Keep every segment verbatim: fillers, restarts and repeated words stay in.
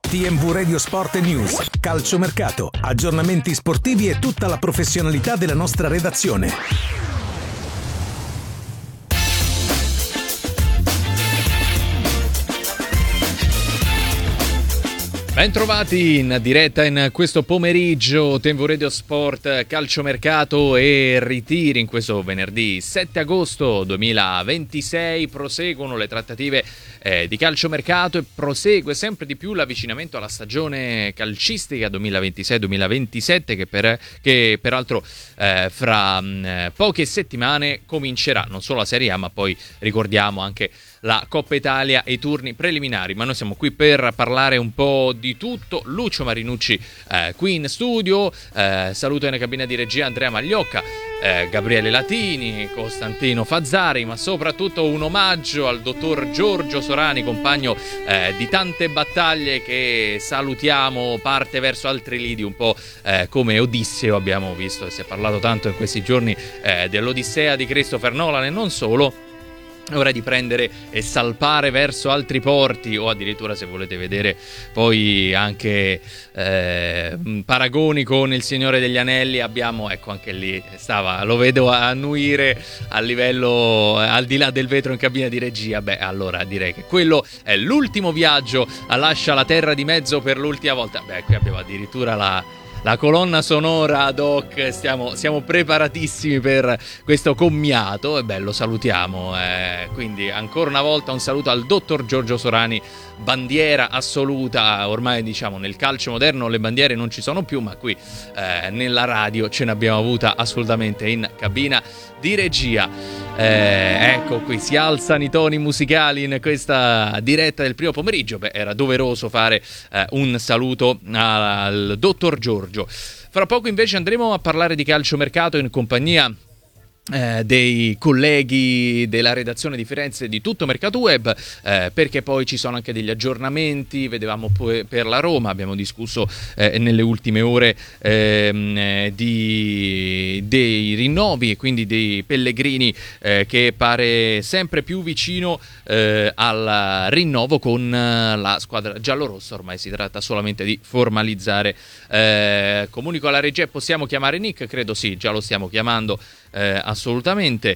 T M V Radio Sport News, calciomercato, aggiornamenti sportivi e tutta la professionalità della nostra redazione. Bentrovati in diretta in questo pomeriggio, T M V Radio Sport, calciomercato e ritiri in questo venerdì sette agosto duemilaventisei. Proseguono le trattative eh, di calciomercato e prosegue sempre di più l'avvicinamento alla stagione calcistica duemilaventisei duemilaventisette che, per, che peraltro eh, fra mh, poche settimane comincerà non solo la Serie A ma poi ricordiamo anche la Coppa Italia e i turni preliminari. Ma noi siamo qui per parlare un po' di tutto. Lucio Marinucci eh, qui in studio, eh, saluto in cabina di regia Andrea Magliocca, eh, Gabriele Latini, Costantino Fazzari, ma soprattutto un omaggio al dottor Giorgio Sorani, compagno eh, di tante battaglie, che salutiamo, parte verso altri lidi un po' eh, come Odisseo. Abbiamo visto e si è parlato tanto in questi giorni eh, dell'Odissea di Christopher Nolan e non solo. È ora di prendere e salpare verso altri porti, o addirittura, se volete vedere poi anche eh, paragoni con Il Signore degli Anelli, abbiamo, ecco, anche lì stava, lo vedo annuire a livello al di là del vetro in cabina di regia. Beh, allora direi che quello è l'ultimo viaggio, lascia la terra di mezzo per l'ultima volta. Beh, qui abbiamo addirittura la La colonna sonora ad hoc, stiamo, siamo preparatissimi per questo commiato e beh, lo salutiamo, eh, quindi ancora una volta un saluto al dottor Giorgio Sorani, bandiera assoluta. Ormai diciamo nel calcio moderno le bandiere non ci sono più, ma qui eh, nella radio ce n'abbiamo avuta assolutamente in cabina di regia. Eh, ecco qui, si alzano i toni musicali in questa diretta del primo pomeriggio. Beh, era doveroso fare eh, un saluto al dottor Giorgio. Fra poco invece andremo a parlare di calciomercato in compagnia Eh, dei colleghi della redazione di Firenze di Tutto Mercato Web, eh, perché poi ci sono anche degli aggiornamenti. Vedevamo poi per la Roma, abbiamo discusso eh, nelle ultime ore eh, di, dei rinnovi e quindi dei Pellegrini, eh, che pare sempre più vicino eh, al rinnovo con la squadra giallorossa. Ormai si tratta solamente di formalizzare. Eh, comunico alla regia, possiamo chiamare Nick? Credo sì, già lo stiamo chiamando. Eh, assolutamente,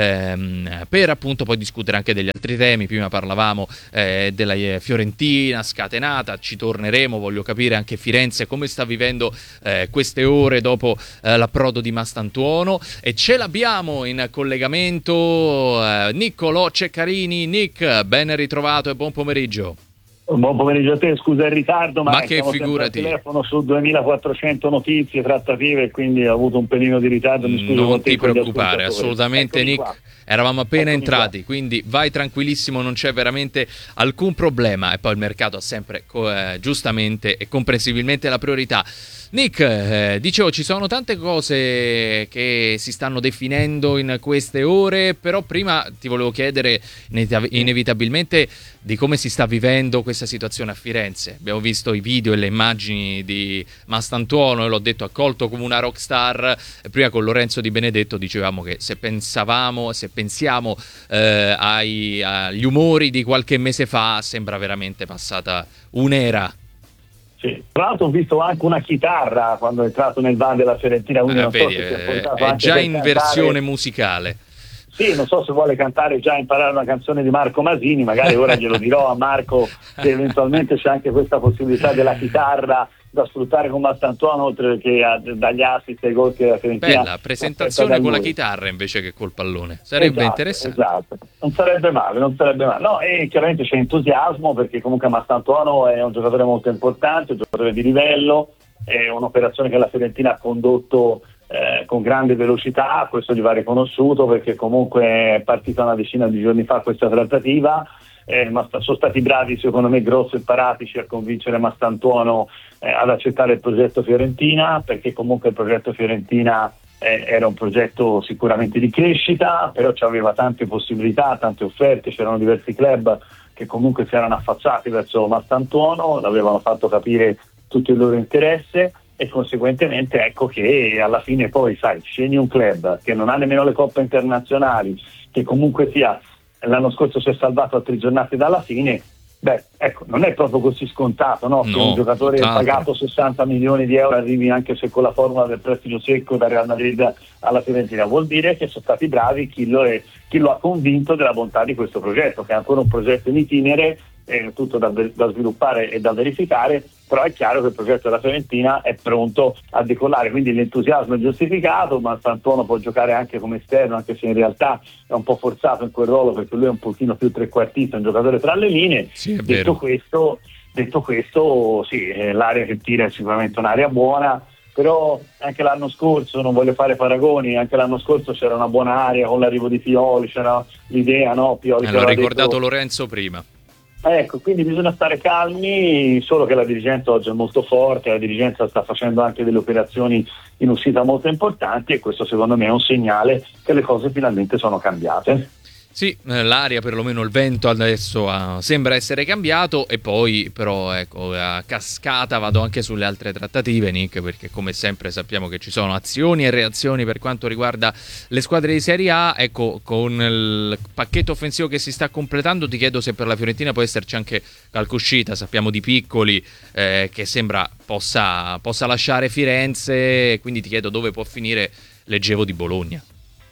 ehm, per appunto poi discutere anche degli altri temi. Prima parlavamo eh, della Fiorentina scatenata, ci torneremo. Voglio capire anche Firenze come sta vivendo eh, queste ore dopo eh, l'approdo di Mastantuono, e ce l'abbiamo in collegamento eh, Niccolò Ceccarini. Nick, ben ritrovato e buon pomeriggio. Buon pomeriggio a te, scusa il ritardo, ma, ma che siamo figurati, al telefono su duemilaquattrocento notizie, trattative, e quindi ho avuto un pelino di ritardo. Mi scuso, non ti preoccupare, assolutamente. Eccomi Nick, qua. Eravamo appena Eccomi entrati qua. Quindi vai tranquillissimo, non c'è veramente alcun problema, e poi il mercato ha sempre eh, giustamente e comprensibilmente la priorità. Nick, eh, dicevo, ci sono tante cose che si stanno definendo in queste ore, però prima ti volevo chiedere inevitabilmente di come si sta vivendo questa situazione a Firenze. Abbiamo visto i video e le immagini di Mastantuono e l'ho detto, accolto come una rockstar. Prima con Lorenzo Di Benedetto dicevamo che se pensavamo, se pensiamo eh, ai, agli umori di qualche mese fa, sembra veramente passata un'era. Sì. Tra l'altro ho visto anche una chitarra quando è entrato nel van della Fiorentina, quindi eh, non vedi, so se è, è già in cantare. Versione musicale. Sì, non so se vuole cantare, già imparare una canzone di Marco Masini, magari ora glielo dirò a Marco se eventualmente c'è anche questa possibilità della chitarra da sfruttare con Mastantuono, oltre che a, dagli assist e gol che la Fiorentina. Bella presentazione con la chitarra invece che col pallone, sarebbe esatto, interessante. Esatto, non sarebbe male, non sarebbe male. No, e chiaramente c'è entusiasmo, perché comunque Mastantuono è un giocatore molto importante, un giocatore di livello, è un'operazione che la Fiorentina ha condotto eh, con grande velocità, questo gli va riconosciuto, perché comunque è partita una decina di giorni fa questa trattativa. Eh, ma sono stati bravi, secondo me, Grosso e Paratici a convincere Mastantuono eh, ad accettare il progetto Fiorentina, perché comunque il progetto Fiorentina eh, era un progetto sicuramente di crescita, però aveva tante possibilità, tante offerte, c'erano diversi club che comunque si erano affacciati verso Mastantuono, l'avevano fatto capire tutto il loro interesse, e conseguentemente ecco che alla fine poi, sai, scegli un club che non ha nemmeno le coppe internazionali, che comunque sia l'anno scorso si è salvato a tre giornate dalla fine, Beh, ecco, non è proprio così scontato, no? Che No, un giocatore tanto. pagato sessanta milioni di euro arrivi anche se con la formula del prestito secco da Real Madrid alla Fiorentina. Vuol dire che sono stati bravi chi lo, è, chi lo ha convinto della bontà di questo progetto, che è ancora un progetto in itinere, è tutto da, da sviluppare e da verificare, però è chiaro che il progetto della Fiorentina è pronto a decollare, quindi l'entusiasmo è giustificato, ma Sant'Ono può giocare anche come esterno, anche se in realtà è un po' forzato in quel ruolo perché lui è un pochino più trequartista, un giocatore tra le linee. Sì, è detto vero. questo, detto questo sì, eh, l'area che tira è sicuramente un'area buona, però anche l'anno scorso, non voglio fare paragoni, anche l'anno scorso c'era una buona area con l'arrivo di Pioli, c'era l'idea, no? Pioli Eh, che l'ha aveva ricordato detto... Lorenzo prima. Ecco, quindi bisogna stare calmi, solo che la dirigenza oggi è molto forte, la dirigenza sta facendo anche delle operazioni in uscita molto importanti e questo secondo me è un segnale che le cose finalmente sono cambiate. Sì, eh, l'aria, perlomeno il vento adesso ah, sembra essere cambiato, e poi però ecco, a cascata vado anche sulle altre trattative, Nick, perché come sempre sappiamo che ci sono azioni e reazioni per quanto riguarda le squadre di Serie A. Ecco, con il pacchetto offensivo che si sta completando, ti chiedo se per la Fiorentina può esserci anche qualche uscita. Sappiamo di Piccoli eh, che sembra possa, possa lasciare Firenze, quindi ti chiedo dove può finire l'Egevo di Bologna.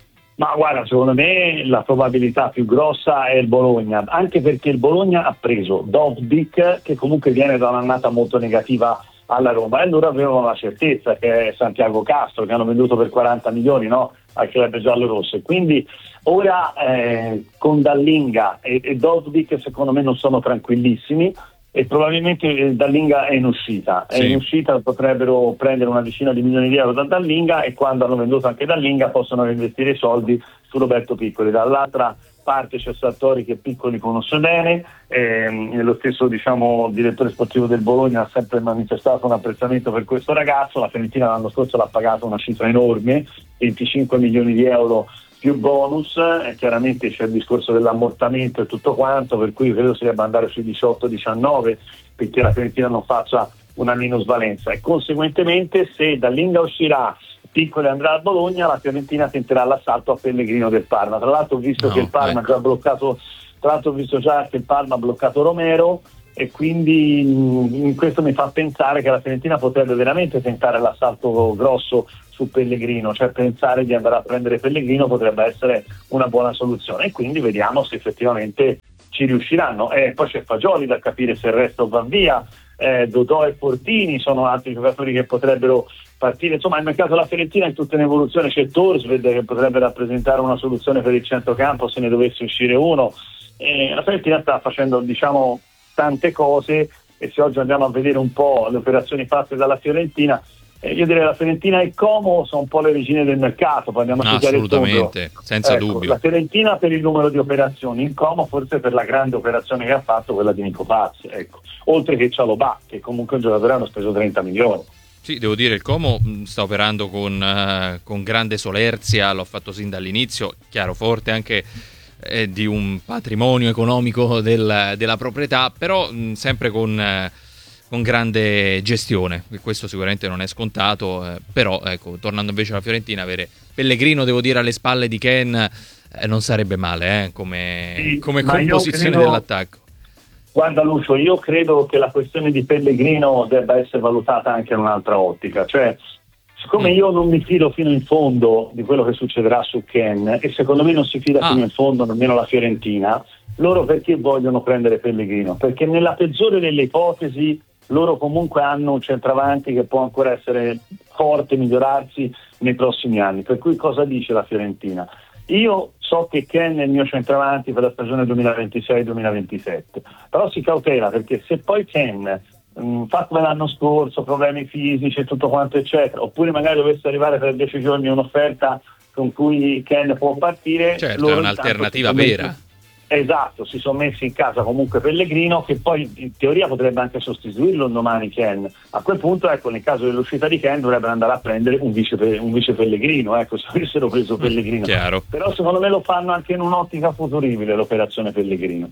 Ma guarda, secondo me la probabilità più grossa è il Bologna, anche perché il Bologna ha preso Dovbyk, che comunque viene da un'annata molto negativa alla Roma, e loro avevano la certezza che è Santiago Castro, che hanno venduto per quaranta milioni, no? Al club giallorosso. E quindi ora eh, con Dallinga e, e Dovbyk secondo me non sono tranquillissimi, e probabilmente Dallinga è in uscita, è Sì. in uscita potrebbero prendere una decina di milioni di euro da Dallinga, e quando hanno venduto anche Dallinga possono investire i soldi su Roberto Piccoli. Dall'altra parte c'è Sartori, che Piccoli conosce bene, ehm, lo stesso diciamo direttore sportivo del Bologna ha sempre manifestato un apprezzamento per questo ragazzo. La Fiorentina l'anno scorso l'ha pagato una cifra enorme, venticinque milioni di euro più bonus, e chiaramente c'è il discorso dell'ammortamento e tutto quanto, per cui credo si debba andare sui diciotto diciannove perché la Fiorentina non faccia una minusvalenza, e conseguentemente se Dallinga uscirà, Piccoli andrà a Bologna, la Fiorentina tenterà l'assalto a Pellegrino del Parma. Tra l'altro ho visto No, che il Parma ha ecco. già bloccato, tra l'altro ho visto già che il Parma ha bloccato Romero, e quindi mh, questo mi fa pensare che la Fiorentina potrebbe veramente tentare l'assalto grosso su Pellegrino, cioè pensare di andare a prendere Pellegrino potrebbe essere una buona soluzione, e quindi vediamo se effettivamente ci riusciranno. E poi c'è Fagioli da capire se il resto va via, eh, Dodò e Fortini sono altri giocatori che potrebbero partire. Insomma, il mercato della Fiorentina è tutta in evoluzione. C'è Torsved che potrebbe rappresentare una soluzione per il centrocampo se ne dovesse uscire uno. E la Fiorentina sta facendo diciamo tante cose, e se oggi andiamo a vedere un po' le operazioni fatte dalla Fiorentina, eh, io direi la Fiorentina e Como sono un po' le regine del mercato. Poi andiamo a studiare il Assolutamente, fondo. senza Ecco, dubbio. la Fiorentina per il numero di operazioni, il Como forse per la grande operazione che ha fatto, quella di Nico Paz, ecco. Oltre che Cialobà, che comunque un giocatore hanno speso trenta milioni. Sì, devo dire, il Como mh, sta operando con, eh, con grande solerzia, l'ho fatto sin dall'inizio, chiaro, forte anche eh, di un patrimonio economico del- della proprietà, però mh, sempre con, eh, con grande gestione, e questo sicuramente non è scontato, eh, però ecco, tornando invece alla Fiorentina, avere Pellegrino, devo dire, alle spalle di Ken eh, non sarebbe male eh, come, Sì, come ma io composizione credo- dell'attacco. Guarda Lucio, io credo che la questione di Pellegrino debba essere valutata anche in un'altra ottica, cioè siccome Mm. io non mi fido fino in fondo di quello che succederà su Ken, e secondo me non si fida Ah. fino in fondo nemmeno la Fiorentina, loro perché vogliono prendere Pellegrino? Perché nella peggiore delle ipotesi loro comunque hanno un centravanti che può ancora essere forte, migliorarsi nei prossimi anni, per cui cosa dice la Fiorentina? Io so che Ken è il mio centravanti per la stagione duemilaventisei duemilaventisette, però si cautela, perché se poi Ken mh, fa come l'anno scorso, problemi fisici e tutto quanto eccetera, oppure magari dovesse arrivare per dieci giorni un'offerta con cui Ken può partire, Certo, loro è intanto un'alternativa si sono messi- vera. Esatto, si sono messi in casa comunque Pellegrino, che poi in teoria potrebbe anche sostituirlo un domani Ken. A quel punto, ecco, nel caso dell'uscita di Ken dovrebbero andare a prendere un vice, un vice Pellegrino, ecco, se avessero preso Pellegrino. Chiaro. Però secondo me lo fanno anche in un'ottica futuribile l'operazione Pellegrino.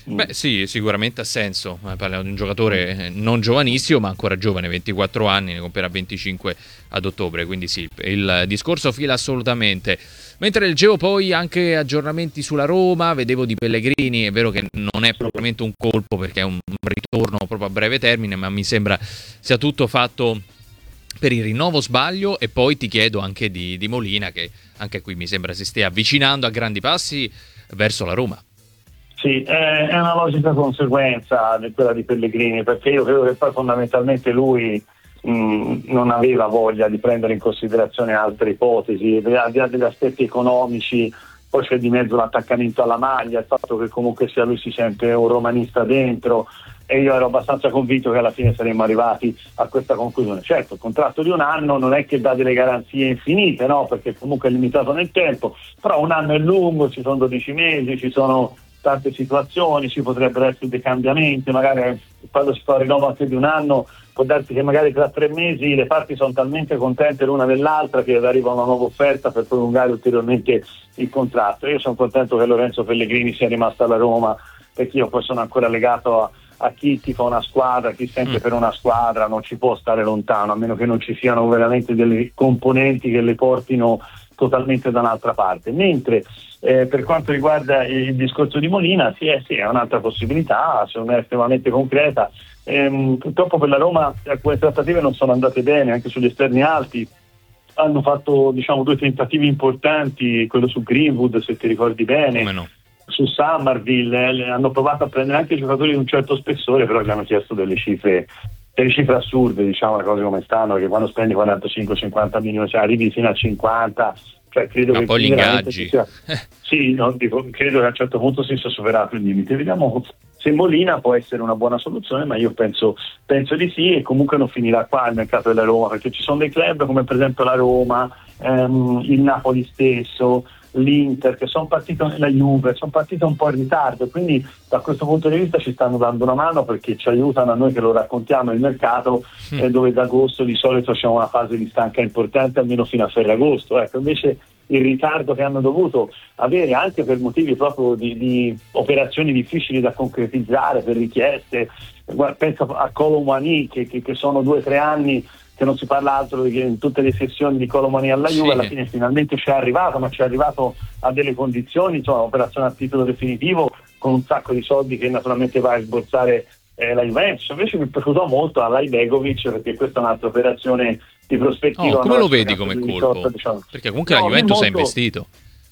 Beh sì, sicuramente ha senso, eh, parliamo di un giocatore non giovanissimo ma ancora giovane, ventiquattro anni, ne compierà venticinque ad ottobre, quindi sì, il discorso fila assolutamente. Mentre leggevo poi anche aggiornamenti sulla Roma, vedevo di Pellegrini, è vero che non è propriamente un colpo perché è un ritorno proprio a breve termine, ma mi sembra sia tutto fatto per il rinnovo, sbaglio? E poi ti chiedo anche di, di Molina, che anche qui mi sembra si stia avvicinando a grandi passi verso la Roma. Sì, è una logica conseguenza di quella di Pellegrini, perché io credo che poi fondamentalmente lui mh, non aveva voglia di prendere in considerazione altre ipotesi, al di là degli aspetti economici, poi c'è di mezzo l'attaccamento alla maglia, il fatto che comunque sia lui si sente un romanista dentro, e io ero abbastanza convinto che alla fine saremmo arrivati a questa conclusione. Certo, il contratto di un anno non è che dà delle garanzie infinite, no? Perché comunque è limitato nel tempo, però un anno è lungo, ci sono dodici mesi, ci sono tante situazioni, ci potrebbero essere dei cambiamenti, magari quando si fa il rinnovo anche di un anno può darsi che magari tra tre mesi le parti sono talmente contente l'una dell'altra che arriva una nuova offerta per prolungare ulteriormente il contratto. Io sono contento che Lorenzo Pellegrini sia rimasto alla Roma, perché io poi sono ancora legato a, a chi tifa una squadra, chi sente mm. per una squadra non ci può stare lontano, a meno che non ci siano veramente delle componenti che le portino totalmente da un'altra parte. Mentre eh, per quanto riguarda il discorso di Molina, sì, eh, sì, è un'altra possibilità, secondo me è estremamente concreta. Ehm, purtroppo per la Roma alcune trattative non sono andate bene, anche sugli esterni alti. Hanno fatto, diciamo, due tentativi importanti, quello su Greenwood, se ti ricordi bene, come no, su Summerville, eh, hanno provato a prendere anche giocatori di un certo spessore, però gli hanno chiesto delle cifre delle cifre assurde, diciamo, le cose come stanno, che quando spendi quarantacinque cinquanta milioni, cioè arrivi fino a cinquanta, cioè credo ma che poi gli ingaggi sia, sì, no, dico, credo che a un certo punto si sia superato il limite. Vediamo se Molina può essere una buona soluzione, ma io penso, penso di sì, e comunque non finirà qua il mercato della Roma, perché ci sono dei club come per esempio la Roma, ehm, il Napoli stesso, l'Inter, che sono partito nella Juve, sono partito un po' in ritardo, quindi da questo punto di vista ci stanno dando una mano, perché ci aiutano a noi che lo raccontiamo il mercato, mm. eh, dove ad agosto di solito c'è una fase di stanca importante, almeno fino a Ferragosto. Ecco, invece il ritardo che hanno dovuto avere anche per motivi proprio di, di operazioni difficili da concretizzare, per richieste, penso a Kolo Muani, che, che, che sono due o tre anni che non si parla altro di che in tutte le sessioni di Kolo Muani alla Juve, sì. Alla fine finalmente ci è arrivato, ma ci è arrivato a delle condizioni, insomma, operazione a titolo definitivo, con un sacco di soldi che naturalmente va a sborsare eh, la Juventus. Invece mi è piaciuto molto a Lajbegovic, perché questa è un'altra operazione di prospettiva. Oh, come lo vedi come colpo? Risorta, diciamo. Perché comunque no, la Juventus molto... ha investito.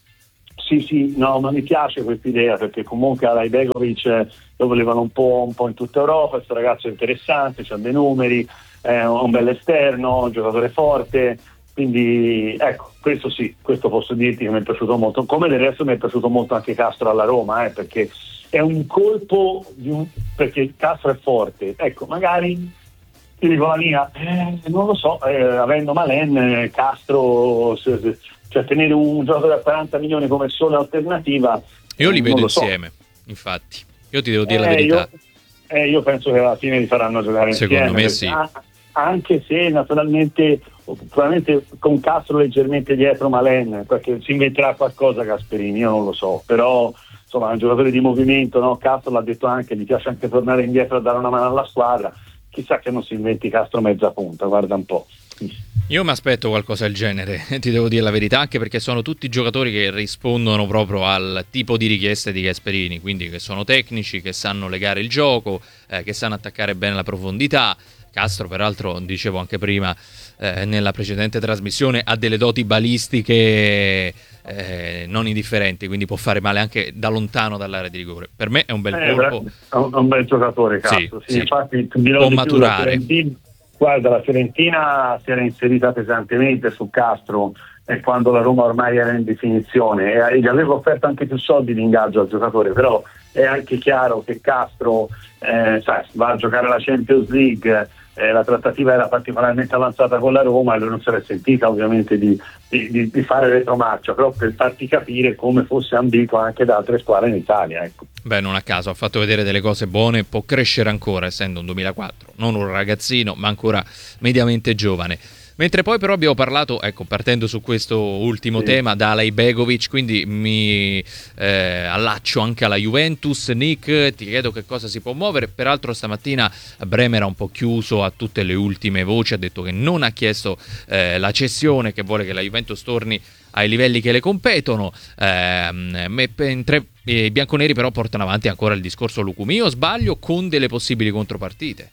Sì, sì, no, ma mi piace questa idea, perché comunque a Lajbegovic lo volevano un po', un po' in tutta Europa. Questo ragazzo è interessante, c'ha dei numeri, è un bel esterno, un giocatore forte, quindi ecco, questo sì, questo posso dirti che mi è piaciuto molto, come del resto mi è piaciuto molto anche Castro alla Roma, eh, perché è un colpo di un, perché Castro è forte, ecco, magari ti dico la mia, eh, non lo so, eh, avendo Malen, eh, Castro, se, se, cioè tenere un giocatore a quaranta milioni come sola alternativa, io li eh, vedo insieme, so. Infatti io ti devo dire eh, la verità, io, eh, io penso che alla fine li faranno giocare secondo insieme, me sì, ah, anche se naturalmente probabilmente con Castro leggermente dietro Malen, perché si inventerà qualcosa Gasperini, io non lo so, però insomma è un giocatore di movimento, no? Castro l'ha detto anche, gli piace anche tornare indietro a dare una mano alla squadra, chissà che non si inventi Castro mezza punta, guarda un po'. Io mi aspetto qualcosa del genere, ti devo dire la verità, anche perché sono tutti giocatori che rispondono proprio al tipo di richieste di Gasperini, quindi che sono tecnici, che sanno legare il gioco, eh, che sanno attaccare bene la profondità. Castro, peraltro, dicevo anche prima eh, nella precedente trasmissione, ha delle doti balistiche eh, non indifferenti, quindi può fare male anche da lontano dall'area di rigore. Per me è un bel eh, colpo. È un, un bel giocatore, Castro. Sì, sì, sì. Infatti, può maturare. Guarda, la Fiorentina si era inserita pesantemente su Castro e quando la Roma ormai era in definizione e gli aveva offerto anche più soldi di ingaggio al giocatore, però è anche chiaro che Castro eh, sai, va a giocare la Champions League, eh, la trattativa era particolarmente avanzata con la Roma e lui non si era sentita ovviamente di, di, di fare retromarcia, però per farti capire come fosse ambito anche da altre squadre in Italia, ecco. Beh, non a caso, ha fatto vedere delle cose buone, può crescere ancora essendo un duemilaquattro, non un ragazzino ma ancora mediamente giovane. Mentre poi però abbiamo parlato, ecco, partendo su questo ultimo sì. tema, da Alejbegovic, quindi mi eh, allaccio anche alla Juventus. Nick, ti chiedo che cosa si può muovere. Peraltro stamattina Bremer ha un po' chiuso a tutte le ultime voci, ha detto che non ha chiesto eh, la cessione, che vuole che la Juventus torni ai livelli che le competono, eh, mentre i bianconeri però portano avanti ancora il discorso Lucumí, o sbaglio, con delle possibili contropartite?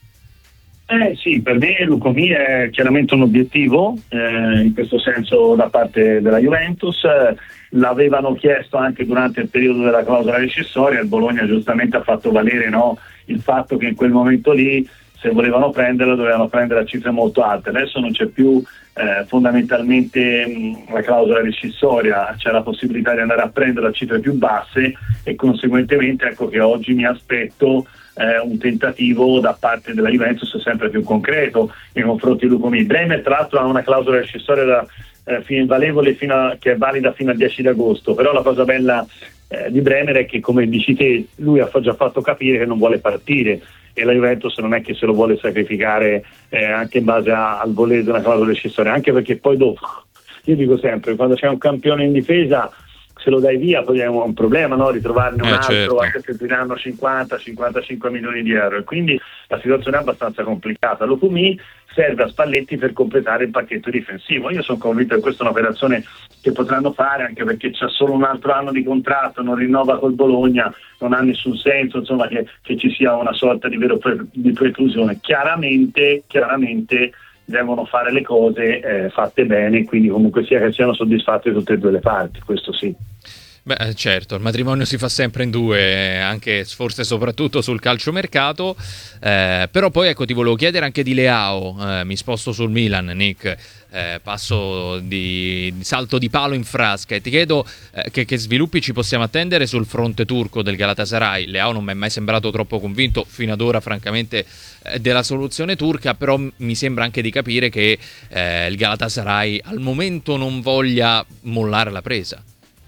Eh sì, per me Lucumí è chiaramente un obiettivo, eh, in questo senso da parte della Juventus. Eh, l'avevano chiesto anche durante il periodo della clausola rescissoria, il Bologna giustamente ha fatto valere, no, il fatto che in quel momento lì, se volevano prenderlo, dovevano prendere a cifre molto alte. Adesso non c'è più eh, fondamentalmente mh, la clausola rescissoria, c'è la possibilità di andare a prendere a cifre più basse, e conseguentemente ecco che oggi mi aspetto eh, un tentativo da parte della Juventus sempre più concreto nei confronti di Lucumí. Bremer tra l'altro ha una clausola rescissoria da, eh, fino, valevole fino a, che è valida fino al dieci di agosto, però la cosa bella eh, di Bremer è che, come dici te, lui ha già fatto capire che non vuole partire, e la Juventus non è che se lo vuole sacrificare eh, anche in base a, al volere di una clausola rescissoria, anche perché poi dopo, io dico sempre, quando c'è un campione in difesa, se lo dai via poi è un problema, no? Ritrovarne un eh, altro, certo. anche se ti danno cinquanta cinquantacinque milioni di euro, e quindi la situazione è abbastanza complicata. Lucumí serve a Spalletti per completare il pacchetto difensivo. Io sono convinto che questa è un'operazione che potranno fare, anche perché c'è solo un altro anno di contratto, non rinnova col Bologna, non ha nessun senso insomma che, che ci sia una sorta di vero pre- di preclusione. Chiaramente, chiaramente devono fare le cose eh, fatte bene, quindi comunque sia che siano soddisfatte tutte e due le parti, questo sì. Beh, certo, il matrimonio si fa sempre in due, anche forse soprattutto sul calciomercato, eh, però poi ecco ti volevo chiedere anche di Leao, eh, mi sposto sul Milan, Nick, eh, passo di, di salto di palo in frasca, e ti chiedo eh, che, che sviluppi ci possiamo attendere sul fronte turco del Galatasaray. Leao non mi è mai sembrato troppo convinto fino ad ora, francamente, eh, della soluzione turca, però mi sembra anche di capire che eh, il Galatasaray al momento non voglia mollare la presa.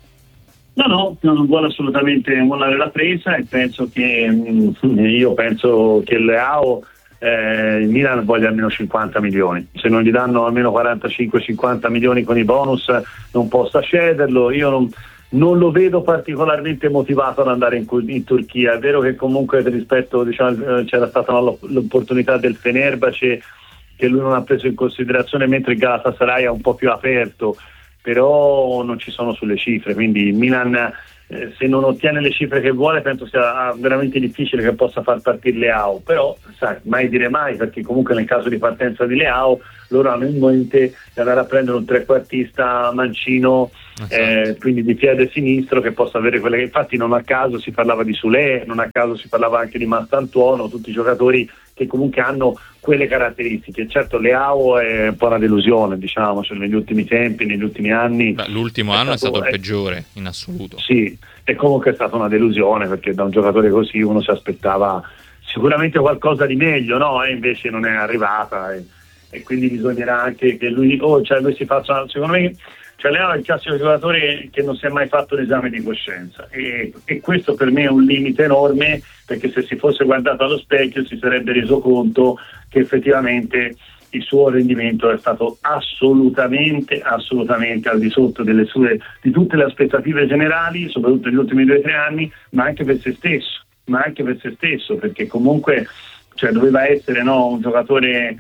No, no, non vuole assolutamente mollare la presa, e penso che mh, io penso che Leao eh, il Milan voglia almeno cinquanta milioni. Se non gli danno almeno quarantacinque cinquanta milioni con i bonus non possa cederlo. Io non, non lo vedo particolarmente motivato ad andare in, in Turchia. È vero che comunque rispetto, diciamo, c'era stata l'opportunità del Fenerbahce che lui non ha preso in considerazione, mentre il Galatasaray è un po' più aperto, però non ci sono sulle cifre, quindi il Milan eh, se non ottiene le cifre che vuole penso sia veramente difficile che possa far partire Leao, però sai, mai dire mai, perché comunque nel caso di partenza di Leao loro hanno in mente di andare a prendere un trequartista mancino, eh, quindi di piede sinistro, che possa avere quelle che, infatti non a caso si parlava di Sule, non a caso si parlava anche di Mastantuono, tutti giocatori che comunque hanno quelle caratteristiche. Certo Leao è un po' una delusione, diciamo, cioè negli ultimi tempi, negli ultimi anni. Beh, l'ultimo è anno stato, è stato il peggiore in assoluto. Sì, e comunque è stata una delusione, perché da un giocatore così uno si aspettava sicuramente qualcosa di meglio, no? E invece non è arrivata, e, e quindi bisognerà anche che lui, oh, cioè lui si faccia, secondo me, cioè Leao è il classico giocatore che non si è mai fatto l'esame di coscienza, e, e questo per me è un limite enorme, perché se si fosse guardato allo specchio si sarebbe reso conto che effettivamente il suo rendimento è stato assolutamente, assolutamente al di sotto delle sue, di tutte le aspettative generali, soprattutto negli ultimi due o tre anni, ma anche per se stesso, ma anche per se stesso, perché comunque cioè, doveva essere, no, un giocatore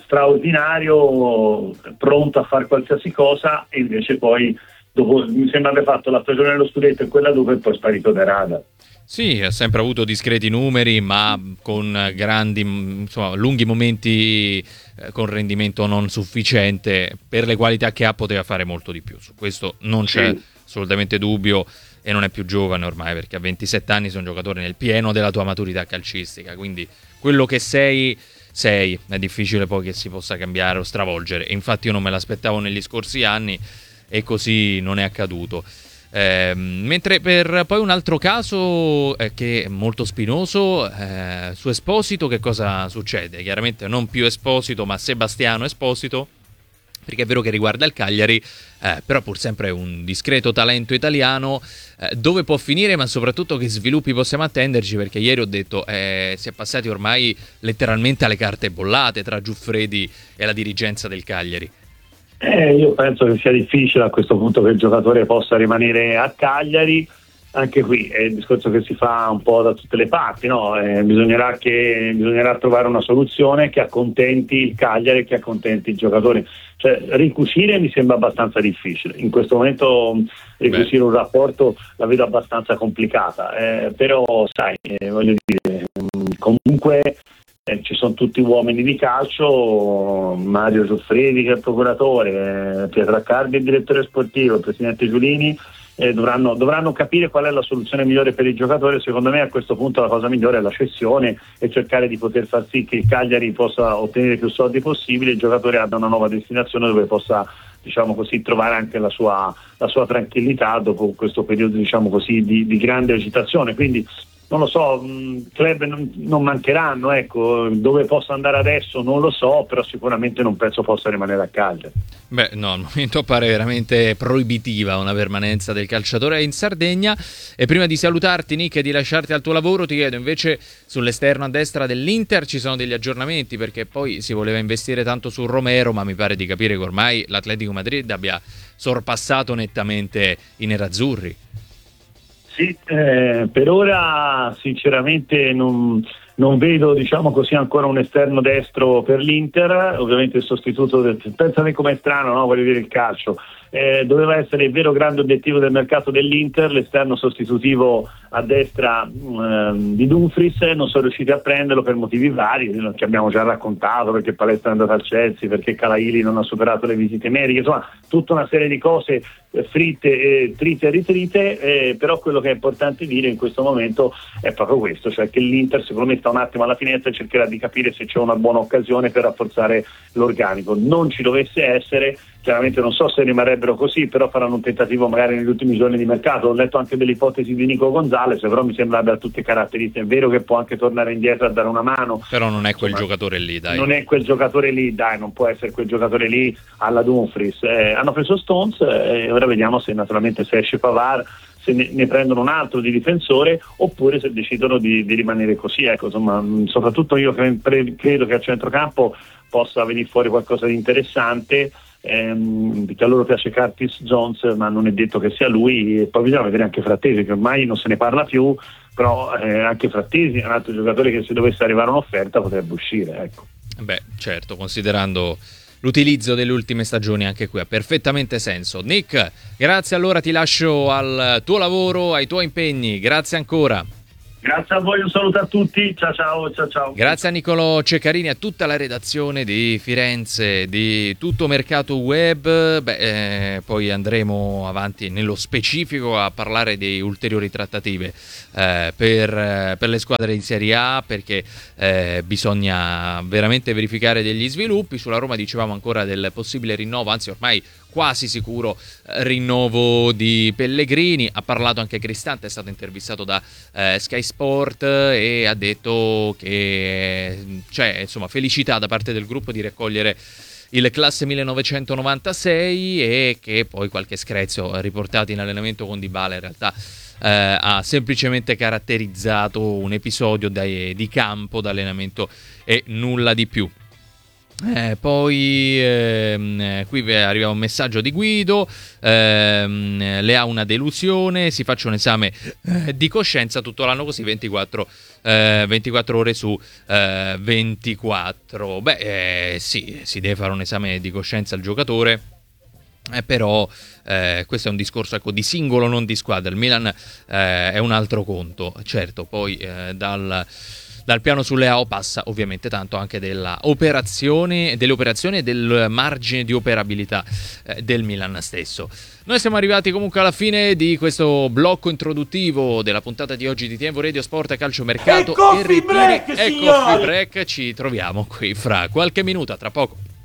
straordinario, pronto a fare qualsiasi cosa, e invece poi dopo, mi sembra aver fatto la stagione dello scudetto e quella dopo, e poi è sparito dai radar. Sì, ha sempre avuto discreti numeri, ma con grandi, insomma, lunghi momenti eh, con rendimento non sufficiente. Per le qualità che ha poteva fare molto di più, su questo non c'è sì. assolutamente dubbio, e non è più giovane ormai, perché a ventisette anni sei un giocatore nel pieno della tua maturità calcistica, quindi quello che sei sei, è difficile poi che si possa cambiare o stravolgere, e infatti io non me l'aspettavo negli scorsi anni e così non è accaduto. Eh, mentre per poi un altro caso eh, che è molto spinoso, eh, su Esposito che cosa succede? Chiaramente non più Esposito ma Sebastiano Esposito, perché è vero che riguarda il Cagliari, eh, però pur sempre un discreto talento italiano, eh, dove può finire, ma soprattutto che sviluppi possiamo attenderci, perché ieri ho detto eh, si è passati ormai letteralmente alle carte bollate tra Giuffredi e la dirigenza del Cagliari. Eh, io penso che sia difficile a questo punto che il giocatore possa rimanere a Cagliari. Anche qui è il discorso che si fa un po' da tutte le parti, no? Eh, bisognerà, che, bisognerà trovare una soluzione che accontenti il Cagliari e che accontenti il giocatore. Cioè, ricucire mi sembra abbastanza difficile. In questo momento ricucire Beh. un rapporto la vedo abbastanza complicata, eh, però sai, eh, voglio dire, comunque eh, ci sono tutti uomini di calcio, Mario Giuffredi che è il procuratore, eh, Pietro Accardi il direttore sportivo, il presidente Giulini. Eh, dovranno, dovranno capire qual è la soluzione migliore per il giocatore. Secondo me a questo punto la cosa migliore è la cessione e cercare di poter far sì che il Cagliari possa ottenere più soldi possibile e il giocatore abbia una nuova destinazione dove possa, diciamo così, trovare anche la sua, la sua tranquillità dopo questo periodo, diciamo così, di, di grande agitazione. Quindi non lo so, mh, club non, non mancheranno, ecco, dove possa andare adesso non lo so, però sicuramente non penso possa rimanere a Cagliari. Beh, no, al momento pare veramente proibitiva una permanenza del calciatore in Sardegna. E prima di salutarti, Nick, e di lasciarti al tuo lavoro, ti chiedo invece sull'esterno a destra dell'Inter ci sono degli aggiornamenti, perché poi si voleva investire tanto su Romero, ma mi pare di capire che ormai l'Atletico Madrid abbia sorpassato nettamente i nerazzurri. Sì, eh, per ora sinceramente non, non vedo, diciamo così, ancora un esterno destro per l'Inter. Ovviamente il sostituto del, pensate com'è strano, no? Voglio dire, il calcio eh, doveva essere il vero grande obiettivo del mercato dell'Inter, l'esterno sostitutivo a destra eh, di Dumfries. Non sono riusciti a prenderlo per motivi vari che abbiamo già raccontato, perché Palestra è andato al Chelsea, perché Calaili non ha superato le visite mediche, insomma tutta una serie di cose fritte e trite e ritrite, eh, però quello che è importante dire in questo momento è proprio questo, cioè che l'Inter secondo me sta un attimo alla finestra e cercherà di capire se c'è una buona occasione per rafforzare l'organico. Non ci dovesse essere, chiaramente non so se rimarrebbero così, però faranno un tentativo magari negli ultimi giorni di mercato. Ho letto anche delle ipotesi di Nico Gonzalez, però mi sembra abbia tutte caratteristiche. È vero che può anche tornare indietro a dare una mano, però non è quel insomma, giocatore lì, dai. Non è quel giocatore lì, dai, non può essere quel giocatore lì alla Dumfries. Eh, hanno preso Stones e eh, ora vediamo se naturalmente se esce Pavard, se ne, ne prendono un altro di difensore, oppure se decidono di, di rimanere così. Ecco, insomma, soprattutto io credo che a centrocampo possa venire fuori qualcosa di interessante, ehm, perché a loro piace Curtis Jones, ma non è detto che sia lui. E poi bisogna vedere anche Frattesi, che ormai non se ne parla più, però eh, anche Frattesi è un altro giocatore che se dovesse arrivare un'offerta potrebbe uscire, ecco. Beh, certo, considerando l'utilizzo delle ultime stagioni anche qui ha perfettamente senso. Nick, grazie, allora ti lascio al tuo lavoro, ai tuoi impegni, grazie ancora. Grazie a voi, un saluto a tutti, ciao ciao ciao ciao. Grazie a Niccolò Ceccarini, a tutta la redazione di Firenze, di Tutto Mercato Web. Beh, eh, poi andremo avanti nello specifico a parlare di ulteriori trattative eh, per, eh, per le squadre in Serie A, perché eh, bisogna veramente verificare degli sviluppi. Sulla Roma dicevamo ancora del possibile rinnovo, anzi ormai quasi sicuro eh, rinnovo di Pellegrini. Ha parlato anche Cristante, è stato intervistato da eh, Sky Sport e ha detto che c'è, insomma, felicità da parte del gruppo di raccogliere il classe millenovecentonovantasei e che poi qualche screzio riportato in allenamento con Dybala in realtà eh, ha semplicemente caratterizzato un episodio dai, di campo, d'allenamento e nulla di più. Eh, poi ehm, qui arriva un messaggio di Guido, ehm, le ha una delusione, si faccia un esame eh, di coscienza tutto l'anno, così ventiquattro, eh, ventiquattro ore su eh, ventiquattro. Beh, eh, sì, si deve fare un esame di coscienza al giocatore, eh, però eh, questo è un discorso, ecco, di singolo, non di squadra. Il Milan eh, è un altro conto, certo, poi eh, dal... Dal piano sulle A O passa ovviamente tanto anche della operazione, delle operazioni e del margine di operabilità eh, del Milan stesso. Noi siamo arrivati comunque alla fine di questo blocco introduttivo della puntata di oggi di Tempo Radio Sport e Calcio Mercato. E Coffee Break, e signori! Coffee Break, ci troviamo qui fra qualche minuto, tra poco.